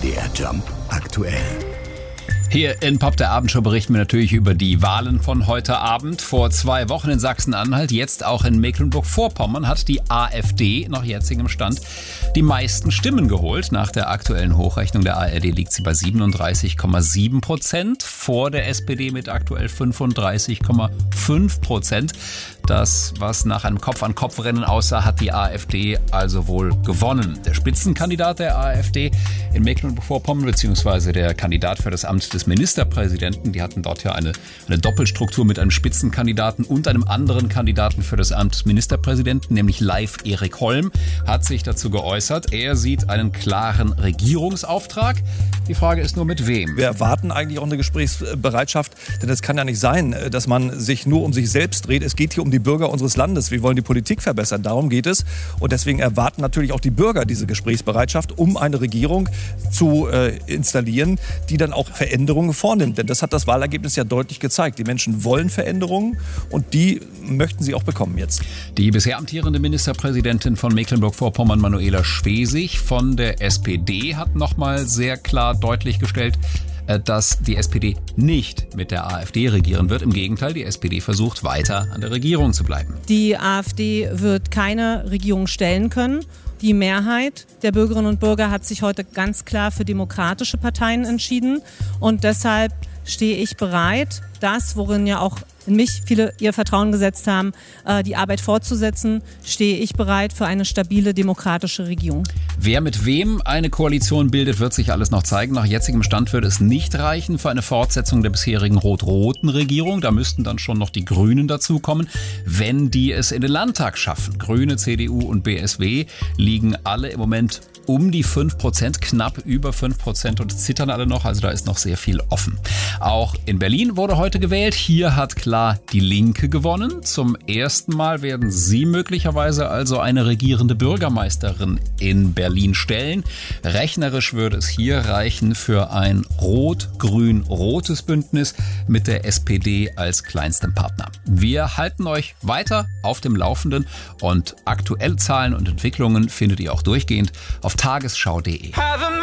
MDR Jump aktuell. Hier in Pop der Abendshow berichten wir natürlich über die Wahlen von heute Abend. Vor 2 Wochen in Sachsen-Anhalt, jetzt auch in Mecklenburg-Vorpommern, hat die AfD nach jetzigem Stand die meisten Stimmen geholt. Nach der aktuellen Hochrechnung der ARD liegt sie bei 37,7%, vor der SPD mit aktuell 35,5%. Das, was nach einem Kopf-an-Kopf-Rennen aussah, hat die AfD also wohl gewonnen. Der Spitzenkandidat der AfD in Mecklenburg-Vorpommern, beziehungsweise der Kandidat für das Amt des Ministerpräsidenten, die hatten dort ja eine Doppelstruktur mit einem Spitzenkandidaten und einem anderen Kandidaten für das Amt des Ministerpräsidenten, nämlich Leif Erik Holm, hat sich dazu geäußert. Er sieht einen klaren Regierungsauftrag. Die Frage ist nur, mit wem? Wir erwarten eigentlich auch eine Gesprächsbereitschaft, denn es kann ja nicht sein, dass man sich nur um sich selbst dreht. Es geht hier um die Bürger unseres Landes. Wir wollen die Politik verbessern, darum geht es. Und deswegen erwarten natürlich auch die Bürger diese Gesprächsbereitschaft, um eine Regierung zu installieren, die dann auch Veränderungen vornimmt. Denn das hat das Wahlergebnis ja deutlich gezeigt. Die Menschen wollen Veränderungen und die möchten sie auch bekommen jetzt. Die bisher amtierende Ministerpräsidentin von Mecklenburg-Vorpommern, Manuela Schwesig von der SPD, hat nochmal sehr klar deutlich gestellt, dass die SPD nicht mit der AfD regieren wird. Im Gegenteil, die SPD versucht weiter an der Regierung zu bleiben. Die AfD wird keine Regierung stellen können. Die Mehrheit der Bürgerinnen und Bürger hat sich heute ganz klar für demokratische Parteien entschieden. Und deshalb stehe ich bereit, das, worin ja auch in mich viele ihr Vertrauen gesetzt haben, die Arbeit fortzusetzen, stehe ich bereit für eine stabile demokratische Regierung. Wer mit wem eine Koalition bildet, wird sich alles noch zeigen. Nach jetzigem Stand würde es nicht reichen für eine Fortsetzung der bisherigen rot-roten Regierung. Da müssten dann schon noch die Grünen dazukommen, wenn die es in den Landtag schaffen. Grüne, CDU und BSW liegen alle im Moment um die 5%, knapp über 5% und zittern alle noch. Also da ist noch sehr viel offen. Auch in Berlin wurde heute gewählt. Hier hat klar die Linke gewonnen. Zum ersten Mal werden sie möglicherweise also eine regierende Bürgermeisterin in Berlin stellen. Rechnerisch würde es hier reichen für ein rot-grün-rotes Bündnis mit der SPD als kleinstem Partner. Wir halten euch weiter auf dem Laufenden und aktuelle Zahlen und Entwicklungen findet ihr auch durchgehend auf tagesschau.de.